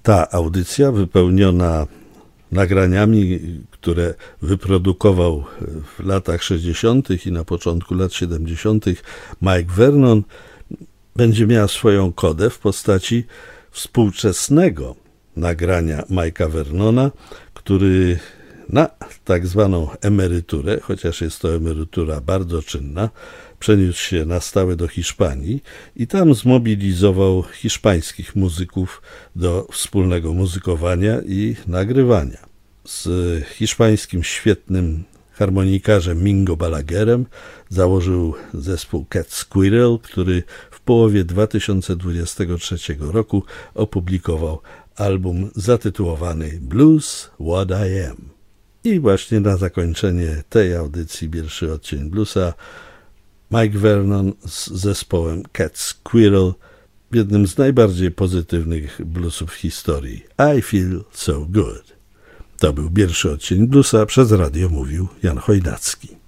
Ta audycja wypełniona nagraniami, które wyprodukował w latach 60. i na początku lat 70. Mike Vernon, będzie miała swoją kodę w postaci współczesnego nagrania Mike'a Vernona, który na tak zwaną emeryturę, chociaż jest to emerytura bardzo czynna, przeniósł się na stałe do Hiszpanii i tam zmobilizował hiszpańskich muzyków do wspólnego muzykowania i nagrywania. Z hiszpańskim świetnym harmonikarzem Mingo Balaguerem założył zespół Cat Squirrel, który w połowie 2023 roku opublikował album zatytułowany Blues What I Am. I właśnie na zakończenie tej audycji Pierwszy odcień bluesa Mike Vernon z zespołem Cat Squirrel w jednym z najbardziej pozytywnych bluesów w historii. I Feel So Good. To był Pierwszy odcień bluesa, przez radio mówił Jan Chojnacki.